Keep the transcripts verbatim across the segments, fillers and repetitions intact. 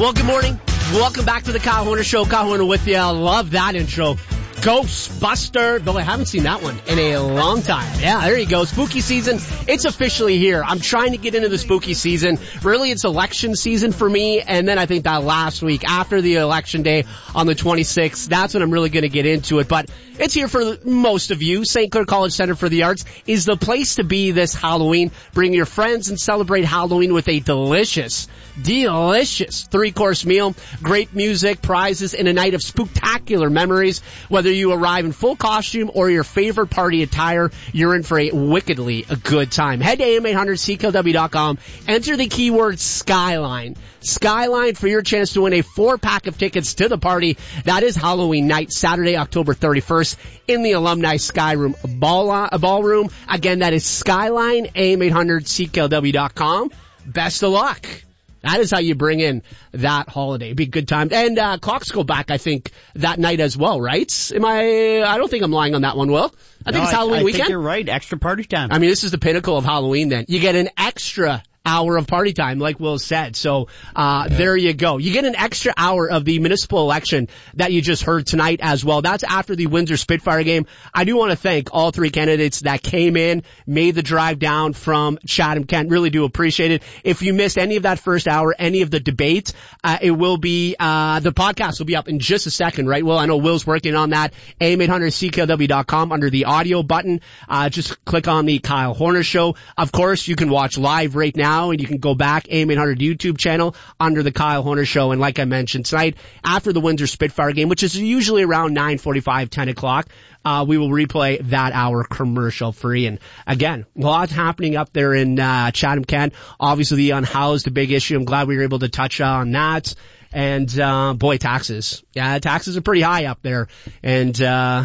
Well, good morning. Welcome back to the Kyle Horner Show. Kyle Horner with you. I love that intro. Ghostbuster, though I haven't seen that one in a long time. Yeah, there you go. Spooky season, it's officially here. I'm trying to get into the spooky season. Really, it's election season for me, and then I think that last week, after the election day on the twenty-sixth, that's when I'm really going to get into it. But it's here for most of you. Saint Clair College Center for the Arts is the place to be this Halloween. Bring your friends and celebrate Halloween with a delicious, delicious three-course meal, great music, prizes, and a night of spooktacular memories. Whether you arrive in full costume or your favorite party attire, you're in for a wickedly a good time. Head to A M eight hundred C K L W dot com. Enter the keyword Skyline. Skyline for your chance to win a four-pack of tickets to the party. That is Halloween night, Saturday, October thirty-first, in the Alumni Sky Room ball, uh, ballroom. Again, that is Skyline, A M eight hundred C K L W dot com. Best of luck. That is how you bring in that holiday. It'd be a good time. And, uh, clocks go back, I think, that night as well, right? Am I, I don't think I'm lying on that one, Will. I think no, it's Halloween I, I weekend. I think you're right. Extra party time. I mean, this is the pinnacle of Halloween then. You get an extra hour of party time, like Will said. So, uh, yeah. There you go. You get an extra hour of the municipal election that you just heard tonight as well. That's after the Windsor Spitfire game. I do want to thank all three candidates that came in, made the drive down from Chatham-Kent. Really do appreciate it. If you missed any of that first hour, any of the debate, uh, it will be, uh, the podcast will be up in just a second, right, Will? I know Will's working on that. A M eight hundred C K L W dot com under the audio button. Uh, just click on the Kyle Horner Show. Of course, you can watch live right now. And you can go back, A M eight hundred YouTube channel under the Kyle Horner Show. And like I mentioned, tonight, after the Windsor Spitfire game, which is usually around nine forty-five, ten o'clock, uh, we will replay that hour commercial free. And again, a lot happening up there in, uh, Chatham-Kent. Obviously the unhoused, a big issue. I'm glad we were able to touch on that. And, uh, boy, taxes. Yeah, taxes are pretty high up there. And, uh,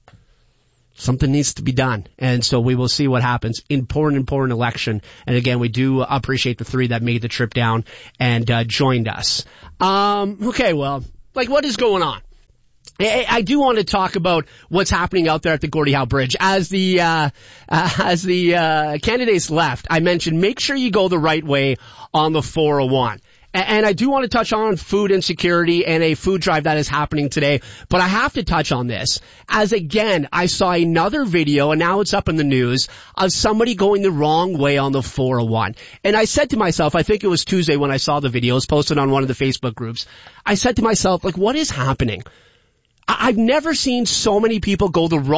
something needs to be done. And so we will see what happens. Important, important election. And again, we do appreciate the three that made the trip down and uh, joined us. Um, okay, well, like what is going on? I, I do want to talk about what's happening out there at the Gordie Howe Bridge. As the, uh, uh as the, uh, candidates left, I mentioned make sure you go the right way on the four oh one. And I do want to touch on food insecurity and a food drive that is happening today, but I have to touch on this. As again, I saw another video, and now it's up in the news, of somebody going the wrong way on the four oh one. And I said to myself, I think it was Tuesday when I saw the video, it was posted on one of the Facebook groups. I said to myself, like, what is happening? I've never seen so many people go the wrong